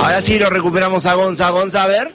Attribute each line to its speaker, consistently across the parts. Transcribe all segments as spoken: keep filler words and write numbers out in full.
Speaker 1: Ahora sí lo recuperamos a Gonza. Gonza, a ver.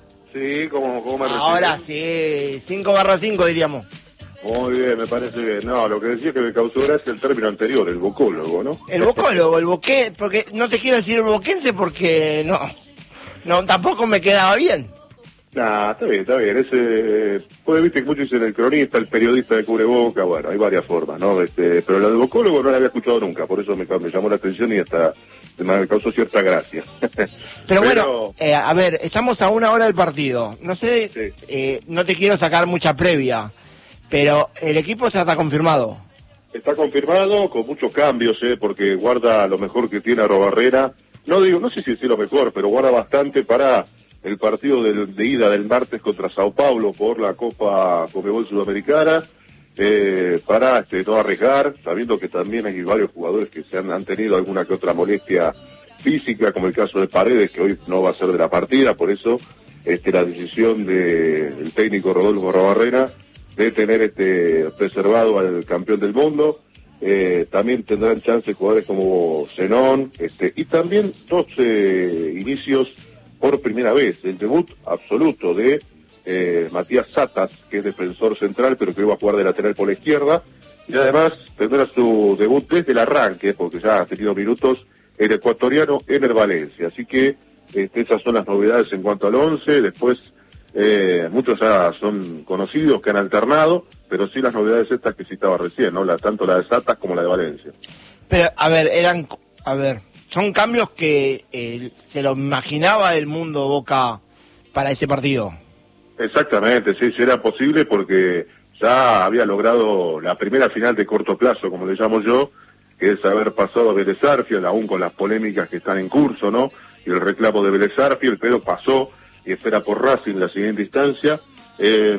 Speaker 2: Sí, como, como me
Speaker 1: Ahora sí, cinco barra cinco diríamos.
Speaker 2: Muy bien, me parece bien. No, lo que decía que me causó gracia el término anterior, el vocólogo, ¿no?
Speaker 1: El vocólogo, el boqué, porque no te quiero decir el boquense porque no, no, tampoco me quedaba bien.
Speaker 2: Nah, está bien, está bien. Ese, pues viste que muchos dicen el cronista, el periodista de cubreboca, bueno, hay varias formas, ¿no? Este, pero lo de vocólogo no la había escuchado nunca, por eso me, me llamó la atención y hasta me causó cierta gracia.
Speaker 1: Pero,
Speaker 2: pero
Speaker 1: bueno, eh, a ver, estamos a una hora del partido. No sé,
Speaker 2: sí.
Speaker 1: eh, no te quiero sacar mucha previa, pero el equipo ya está confirmado.
Speaker 2: Está confirmado, con muchos cambios, ¿eh? Porque guarda lo mejor que tiene Arrobarrena. No digo, no sé si es lo mejor, pero guarda bastante para el partido de, de ida del martes contra Sao Paulo por la Copa Conmebol Sudamericana, eh, para este, no arriesgar, sabiendo que también hay varios jugadores que se han, han tenido alguna que otra molestia física, como el caso de Paredes, que hoy no va a ser de la partida, por eso este, la decisión del de, técnico Rodolfo Arrobarrena de tener este preservado al campeón del mundo. Eh, también tendrán chance jugadores como Zenón, este, y también dos eh, inicios por primera vez, el debut absoluto de eh, Matías Satas, que es defensor central, pero que va a jugar de lateral por la izquierda, y además tendrá su debut desde el arranque, porque ya ha tenido minutos, el ecuatoriano Ener Valencia. Así que este, esas son las novedades en cuanto al once. Después eh, muchos ya son conocidos que han alternado, pero sí las novedades estas que citaba recién, ¿no? La, tanto la de Satas como la de Valencia.
Speaker 1: Pero, a ver, eran, a ver, son cambios que eh, se lo imaginaba el mundo Boca para este partido.
Speaker 2: Exactamente, sí, sí era posible porque ya había logrado la primera final de corto plazo, como le llamo yo, que es haber pasado a Vélez Sarsfield, aún con las polémicas que están en curso, ¿no? Y el reclamo de Vélez Sarsfield, pero pasó y espera por Racing la siguiente instancia. Eh,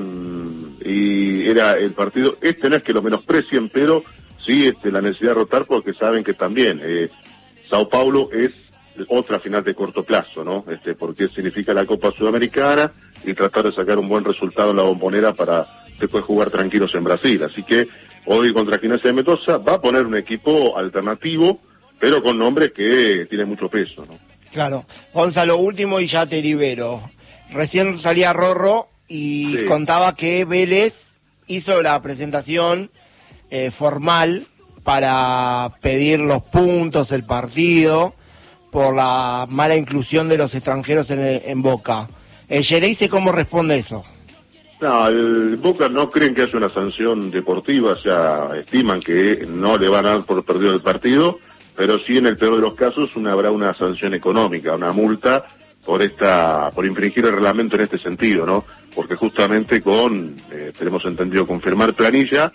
Speaker 2: y era el partido, este no es que lo menosprecien, pero sí este, la necesidad de rotar porque saben que también eh, Sao Paulo es otra final de corto plazo, ¿no? Este, porque significa la Copa Sudamericana y tratar de sacar un buen resultado en la Bombonera para después jugar tranquilos en Brasil. Así que hoy contra Gimnasia de Mendoza va a poner un equipo alternativo, pero con nombres que tienen mucho peso, ¿no?
Speaker 1: Claro. Gonzalo, último y ya te libero. Recién salía Rorro y sí. Contaba que Vélez hizo la presentación eh, formal para pedir los puntos, el partido, por la mala inclusión de los extranjeros en, en Boca. Eh, Gereise, ¿cómo responde eso?
Speaker 2: No, el Boca no creen que haya una sanción deportiva, o sea, estiman que no le van a dar por perdido el partido, pero sí en el peor de los casos una, habrá una sanción económica, una multa por esta, por infringir el reglamento en este sentido, ¿no? Porque justamente con, eh, tenemos entendido, confirmar planilla,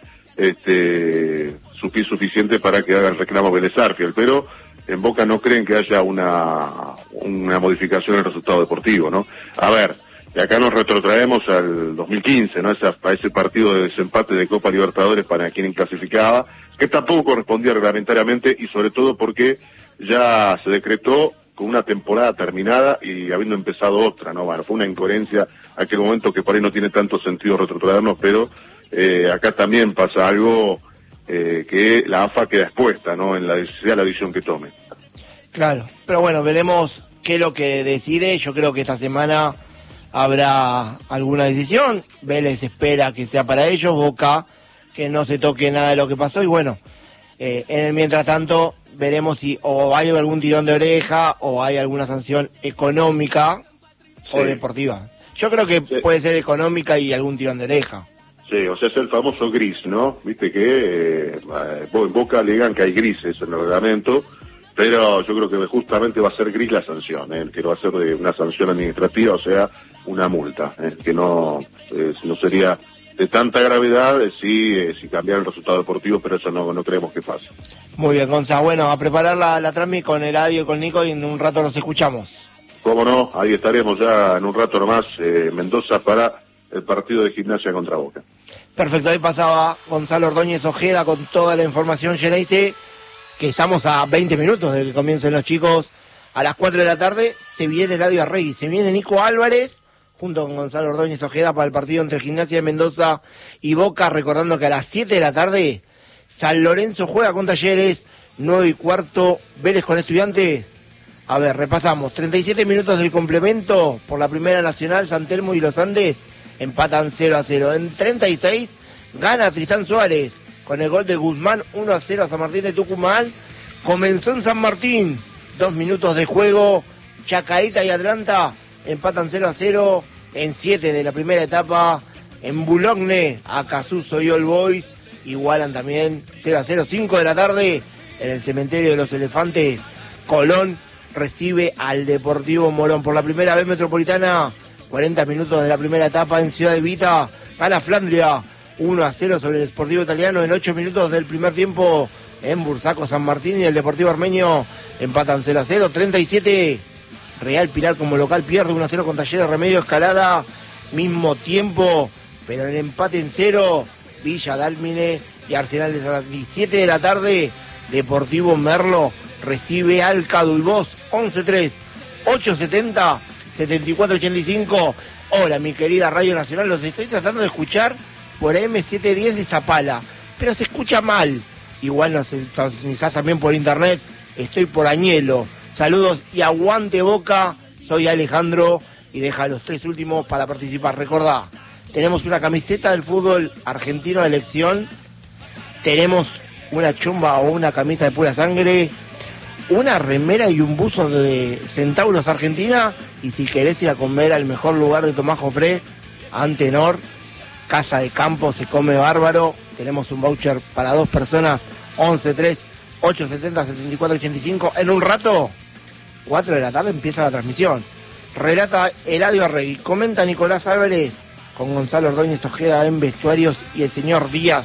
Speaker 2: este, es suficiente para que haga el reclamo Vélez Sarsfield, pero en Boca no creen que haya una, una modificación en el resultado deportivo, ¿no? A ver, de acá nos retrotraemos al dos mil quince, ¿no? Esa, a ese partido de desempate de Copa Libertadores para quien clasificaba, que tampoco correspondía reglamentariamente y sobre todo porque ya se decretó con una temporada terminada y habiendo empezado otra, ¿no? Bueno, fue una incoherencia aquel momento que por ahí no tiene tanto sentido retrotraernos, pero eh, acá también pasa algo eh, que la A F A queda expuesta, ¿no? En la sea la decisión que tome.
Speaker 1: Claro, pero bueno, veremos qué es lo que decide. Yo creo que esta semana habrá alguna decisión. Vélez espera que sea para ellos, Boca que no se toque nada de lo que pasó y bueno, eh, en el mientras tanto veremos si o hay algún tirón de oreja o hay alguna sanción económica sí. o deportiva. Yo creo que sí. puede ser económica y algún tirón de oreja.
Speaker 2: Sí, o sea, es el famoso gris, ¿no? Viste que eh, en Boca le digan que hay grises en el reglamento, pero yo creo que justamente va a ser gris la sanción, ¿eh? Que no va a ser de una sanción administrativa, o sea, una multa, ¿eh? Que no, eh, no sería de tanta gravedad eh, si, eh, si cambiara el resultado deportivo, pero eso no, no creemos que pase.
Speaker 1: Muy bien, Gonza. Bueno, a preparar la, la transmisión con el Eladio y con Nico y en un rato nos escuchamos.
Speaker 2: Cómo no, ahí estaremos ya en un rato nomás, eh, Mendoza para el partido de Gimnasia contra Boca.
Speaker 1: Perfecto, ahí pasaba Gonzalo Ordóñez Ojeda con toda la información. Gereise, que estamos a veinte minutos de que comiencen los chicos. A las cuatro de la tarde se viene Eladio Arregui, se viene Nico Álvarez junto con Gonzalo Ordóñez Ojeda para el partido entre Gimnasia de Mendoza y Boca, recordando que a las siete de la tarde San Lorenzo juega con Talleres, nueve y cuarto Vélez con Estudiantes. A ver, repasamos. treinta y siete minutos del complemento por la Primera Nacional, San Telmo y los Andes empatan cero a cero. En treinta y seis gana Trisán Suárez con el gol de Guzmán, uno a cero a San Martín de Tucumán. Comenzó en San Martín, dos minutos de juego, Chacarita y Atlanta empatan cero a cero. En siete de la primera etapa, en Boulogne, Acasuso y All Boys igualan también cero a cero. cinco de la tarde, en el cementerio de los Elefantes, Colón recibe al Deportivo Morón. Por la primera vez Metropolitana, cuarenta minutos de la primera etapa en Ciudad de Vita, gana Flandria uno a cero sobre el Sportivo Italiano. En ocho minutos del primer tiempo en Bursaco, San Martín y el Deportivo Armenio empatan cero a cero. treinta y siete, Real Pilar como local pierde uno a cero con Talleres Remedio Escalada, mismo tiempo, pero en empate en cero, Villa Dálmine y Arsenal de las diecisiete de la tarde, Deportivo Merlo recibe al Cadulbos, once tres, ocho setenta, setenta y cuatro ochenta y cinco. Hola, mi querida Radio Nacional, los estoy tratando de escuchar por eme setecientos diez de Zapala, pero se escucha mal. Igual nos transmisás también por internet, estoy por Añelo. Saludos y aguante Boca, soy Alejandro y deja los tres últimos para participar. Recordá, tenemos una camiseta del fútbol argentino de elección, tenemos una chumba o una camisa de pura sangre, una remera y un buzo de Centauros Argentina, y si querés ir a comer al mejor lugar de Tomás Jofré, Antenor, Casa de Campo, se come bárbaro, tenemos un voucher para dos personas, once tres, ocho setenta, setenta y cuatro ochenta y cinco. En un rato, cuatro de la tarde empieza la transmisión. Relata Eladio Arregui, comenta Nicolás Álvarez, con Gonzalo Ordóñez Ojeda en vestuarios y el señor Díaz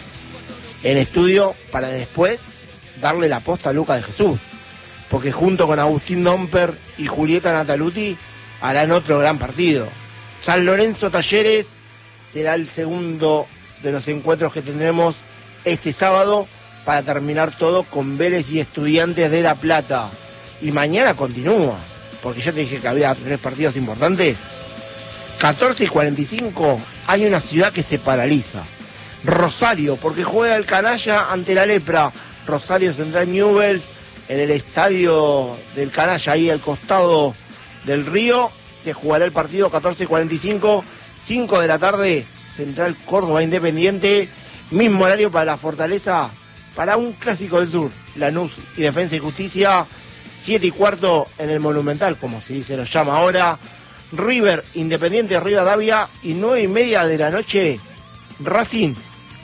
Speaker 1: en estudio, para después darle la posta a Lucas de Jesús, porque junto con Agustín Domper y Julieta Nataluti harán otro gran partido. San Lorenzo Talleres será el segundo de los encuentros que tendremos este sábado, para terminar todo con Vélez y Estudiantes de La Plata. Y mañana continúa, porque ya te dije que había tres partidos importantes. catorce y cuarenta y cinco, hay una ciudad que se paraliza. Rosario, porque juega el Canalla ante la Lepra. Rosario Central Newell's, en el estadio del Canalla, ahí al costado del río, se jugará el partido. Catorce y cuarenta y cinco, cinco de la tarde, Central Córdoba Independiente, mismo horario para la Fortaleza, para un clásico del sur, Lanús y Defensa y Justicia. Siete y cuarto en el Monumental, como se dice, lo llama ahora, River Independiente de Rivadavia, y nueve y media de la noche, Racing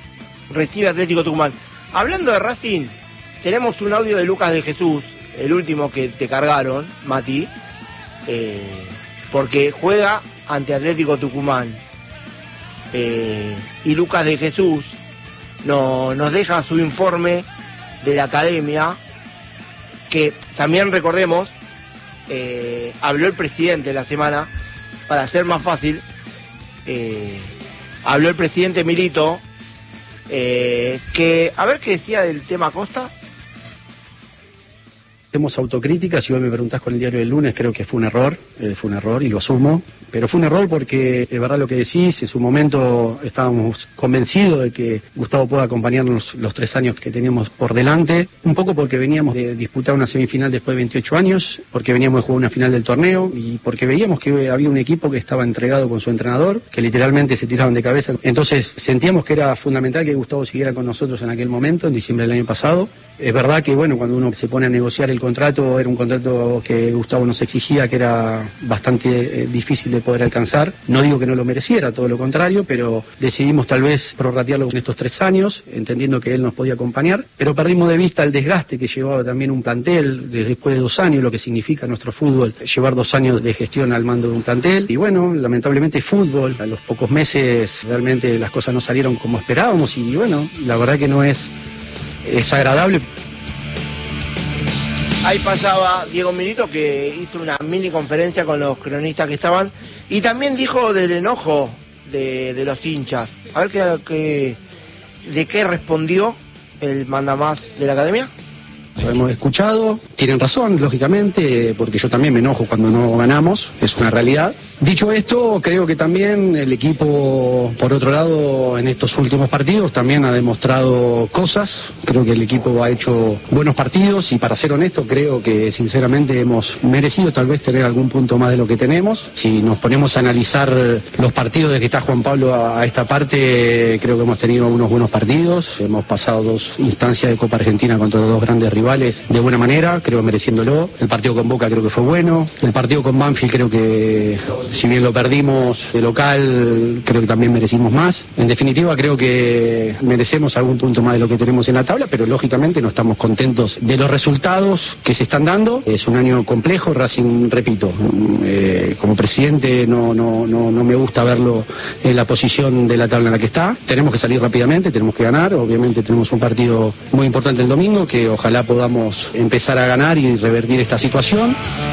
Speaker 1: recibe Atlético Tucumán. Hablando de Racing, tenemos un audio de Lucas de Jesús, el último que te cargaron, Mati, eh, porque juega ante Atlético Tucumán. Eh, y Lucas de Jesús no, nos deja su informe de la academia, que también recordemos, eh, habló el presidente la semana, para hacer más fácil, eh, habló el presidente Milito, eh, que, a ver qué decía del tema Costa.
Speaker 3: Hacemos autocrítica, si hoy me preguntás con el diario del lunes, creo que fue un error, eh, fue un error y lo asumo, pero fue un error porque es verdad lo que decís, en su momento estábamos convencidos de que Gustavo pueda acompañarnos los tres años que teníamos por delante, un poco porque veníamos de disputar una semifinal después de veintiocho años, porque veníamos de jugar una final del torneo y porque veíamos que había un equipo que estaba entregado con su entrenador, que literalmente se tiraron de cabeza. Entonces sentíamos que era fundamental que Gustavo siguiera con nosotros en aquel momento, en diciembre del año pasado. Es verdad que bueno, cuando uno se pone a negociar el contrato, era un contrato que Gustavo nos exigía, que era bastante eh, difícil de poder alcanzar. No digo que no lo mereciera, todo lo contrario, pero decidimos tal vez prorratearlo en estos tres años, entendiendo que él nos podía acompañar, pero perdimos de vista el desgaste que llevaba también un plantel, después de dos años, lo que significa nuestro fútbol, llevar dos años de gestión al mando de un plantel, y bueno, lamentablemente fútbol, a los pocos meses realmente las cosas no salieron como esperábamos, y bueno, la verdad que no es... es agradable.
Speaker 1: Ahí pasaba Diego Milito, que hizo una mini conferencia con los cronistas que estaban, y también dijo del enojo de, de los hinchas. A ver qué, qué, de qué respondió el mandamás de la academia.
Speaker 3: Lo hemos escuchado, tienen razón, lógicamente, porque yo también me enojo cuando no ganamos, es una realidad. Dicho esto, creo que también el equipo, por otro lado, en estos últimos partidos también ha demostrado cosas. Creo que el equipo ha hecho buenos partidos y, para ser honesto, creo que sinceramente hemos merecido tal vez tener algún punto más de lo que tenemos. Si nos ponemos a analizar los partidos de que está Juan Pablo a, a esta parte, creo que hemos tenido unos buenos partidos. Hemos pasado dos instancias de Copa Argentina contra dos grandes rivales de buena manera, creo mereciéndolo. El partido con Boca creo que fue bueno. El partido con Banfield creo que, si bien lo perdimos de local, creo que también merecimos más. En definitiva, creo que merecemos algún punto más de lo que tenemos en la tabla, pero lógicamente no estamos contentos de los resultados que se están dando. Es un año complejo. Racing, repito, eh, como presidente no, no, no, no me gusta verlo en la posición de la tabla en la que está. Tenemos que salir rápidamente, tenemos que ganar. Obviamente tenemos un partido muy importante el domingo, que ojalá podamos empezar a ganar y revertir esta situación.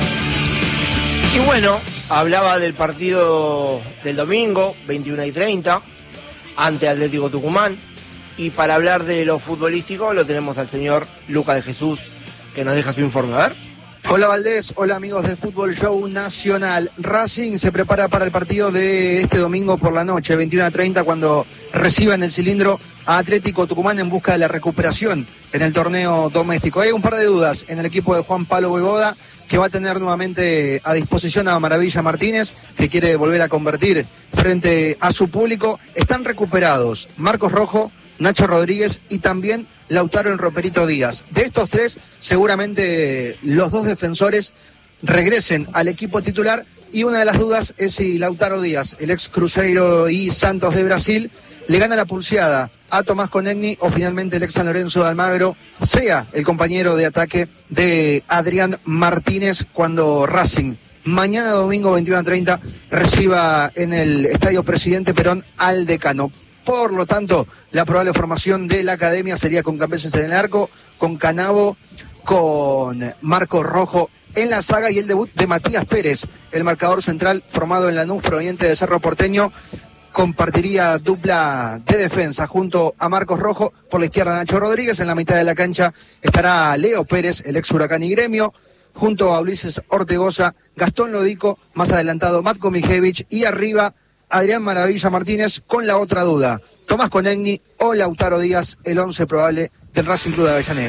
Speaker 1: Y bueno, hablaba del partido del domingo, veintiuno y treinta, ante Atlético Tucumán. Y para hablar de lo futbolístico lo tenemos al señor Lucas de Jesús, que nos deja su informe. A ver.
Speaker 4: Hola Valdés, hola amigos de Fútbol Show Nacional. Racing se prepara para el partido de este domingo por la noche, veintiuno a treinta, cuando reciba en el cilindro a Atlético Tucumán en busca de la recuperación en el torneo doméstico. Hay un par de dudas en el equipo de Juan Pablo Vojvoda, que va a tener nuevamente a disposición a Maravilla Martínez, que quiere volver a convertir frente a su público. Están recuperados Marcos Rojo, Nacho Rodríguez y también Lautaro El Roperito Díaz. De estos tres, seguramente los dos defensores regresen al equipo titular, y una de las dudas es si Lautaro Díaz, el ex Cruzeiro y Santos de Brasil, le gana la pulseada a Tomás Conegni, o finalmente el ex San Lorenzo de Almagro sea el compañero de ataque de Adrián Martínez cuando Racing mañana domingo veintiuno a treinta reciba en el Estadio Presidente Perón al Decano. Por lo tanto, la probable formación de la academia sería con Cambeses en el arco, con Canavo, con Marcos Rojo en la saga, y el debut de Matías Pérez, el marcador central formado en Lanús, proveniente de Cerro Porteño. Compartiría dupla de defensa junto a Marcos Rojo. Por la izquierda Nacho Rodríguez. En la mitad de la cancha estará Leo Pérez, el ex Huracán y Gremio, junto a Ulises Ortegoza, Gastón Lodico, más adelantado Matko Mijevich, y arriba Adrián Maravilla Martínez, con la otra duda, Tomás Conegni o Lautaro Díaz, el once probable del Racing Club de Avellaneda.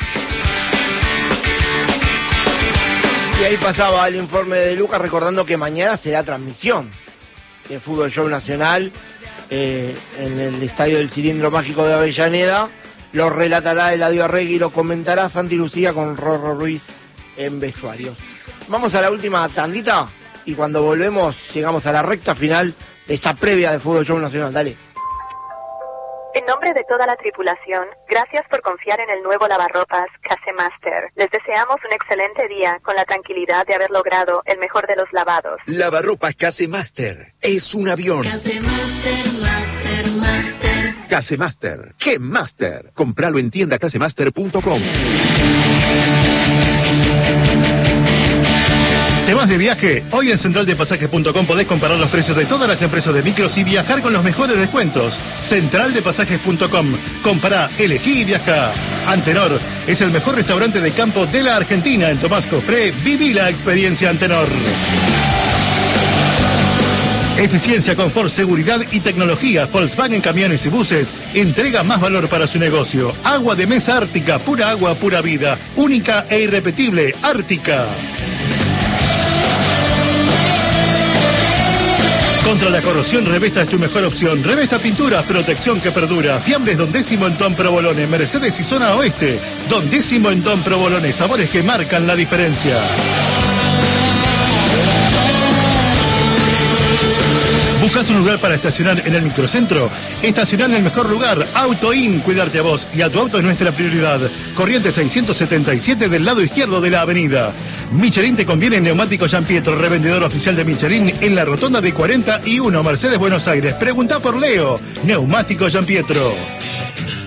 Speaker 1: Y ahí pasaba el informe de Lucas, recordando que mañana será transmisión de Fútbol Show Nacional eh, en el Estadio del Cilindro Mágico de Avellaneda. Lo relatará Eladio Arregui y lo comentará Santi Lucía con Rorro Ruiz en vestuarios. Vamos a la última tandita y cuando volvemos llegamos a la recta final de esta previa de Fútbol Show Nacional. Dale.
Speaker 5: En nombre de toda la tripulación, gracias por confiar en el nuevo lavarropas Casemaster. Les deseamos un excelente día con la tranquilidad de haber logrado el mejor de los lavados.
Speaker 6: Lavarropas Casemaster es un avión.
Speaker 7: Casemaster, Master, Master.
Speaker 6: Casemaster, ¿qué Master? Compralo en tienda casemaster punto com.
Speaker 8: ¿Te vas de viaje? Hoy en central de pasajes punto com podés comparar los precios de todas las empresas de micros y viajar con los mejores descuentos. central de pasajes punto com. Compará, elegí y viajá. Antenor es el mejor restaurante de campo de la Argentina. En Tomás Cofré, viví la experiencia Antenor. Eficiencia, confort, seguridad y tecnología. Volkswagen Camiones y Buses entrega más valor para su negocio. Agua de mesa Ártica, pura agua, pura vida. Única e irrepetible, Ártica. Contra la corrosión, Revesta es tu mejor opción. Revesta Pinturas, protección que perdura. Fiambres Don Décimo en Don Provolone, Mercedes y Zona Oeste. Don Décimo en Don Provolone, sabores que marcan la diferencia. ¿Buscas un lugar para estacionar en el microcentro? Estacionar en el mejor lugar. AutoIn, cuidarte a vos y a tu auto es nuestra prioridad. Corrientes seiscientos setenta y siete del lado izquierdo de la avenida. Michelin te conviene en Neumático Giampietro, revendedor oficial de Michelin en la rotonda de cuarenta y uno, Mercedes, Buenos Aires. Pregunta por Leo. Neumático Giampietro.